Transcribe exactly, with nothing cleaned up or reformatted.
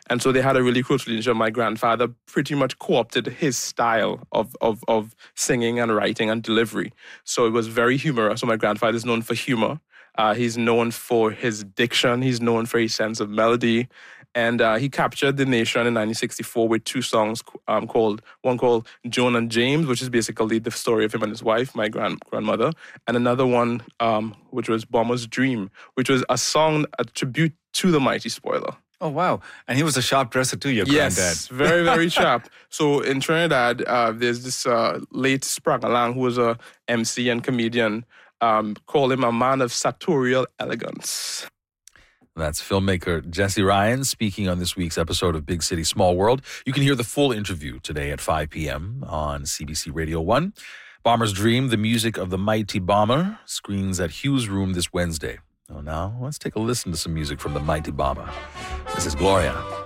And so they had a really close relationship. My grandfather pretty much co-opted his style of, of, of singing and writing and delivery. So it was very humorous. So my grandfather is known for humor. Uh, he's known for his diction. He's known for his sense of melody. And uh, he captured the nation in nineteen sixty-four with two songs um, called, one called Joan and James, which is basically the story of him and his wife, my grand grandmother, and another one um, which was Bomber's Dream, which was a song, a tribute to the Mighty Spoiler. Oh, wow. And he was a sharp dresser too, your yes, granddad. Yes, very, very sharp. So in Trinidad, uh, there's this uh, late Sprang Alang, who was a M C and comedian, um, called him a man of sartorial elegance. That's filmmaker Jesse Ryan speaking on this week's episode of Big City, Small World. You can hear the full interview today at five p.m. on C B C Radio one. Bomber's Dream, the music of the Mighty Bomber, screens at Hughes Room this Wednesday. Oh, now let's take a listen to some music from the Mighty Bomber. This is Gloria.